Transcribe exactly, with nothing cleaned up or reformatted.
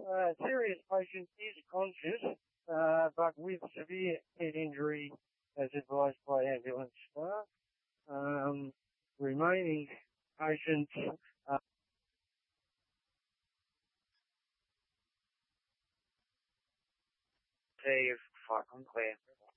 uh, serious patient is conscious, uh, but with severe head injury as advised by ambulance staff. Um, remaining patients uh, Dave, fuck, I'm clear.